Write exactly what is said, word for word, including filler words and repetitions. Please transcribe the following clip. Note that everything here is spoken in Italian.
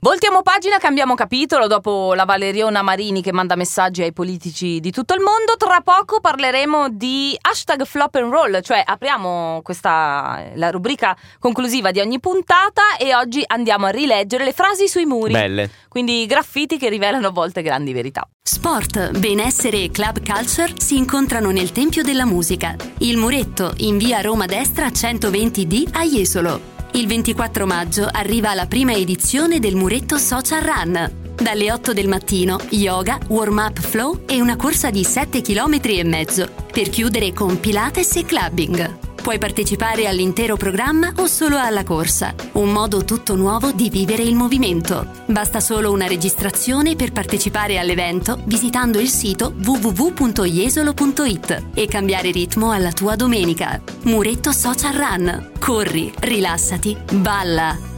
Voltiamo pagina, cambiamo capitolo. Dopo la Valeriona Marini che manda messaggi ai politici di tutto il mondo, tra poco parleremo di hashtag flop and roll, cioè apriamo questa la rubrica conclusiva di ogni puntata e oggi andiamo a rileggere le frasi sui muri. Belle. Quindi graffiti che rivelano a volte grandi verità. Sport, benessere e club culture si incontrano nel Tempio della Musica. Il Muretto, in via Roma Destra centoventi D a Jesolo. Il ventiquattro maggio arriva la prima edizione del Muretto Social Run. Dalle otto del mattino, yoga, warm-up flow e una corsa di sette chilometri e mezzo, per chiudere con Pilates e clubbing. Puoi partecipare all'intero programma o solo alla corsa. Un modo tutto nuovo di vivere il movimento. Basta solo una registrazione per partecipare all'evento visitando il sito w w w punto jesolo punto i t e cambiare ritmo alla tua domenica. Muretto Social Run. Corri, rilassati, balla.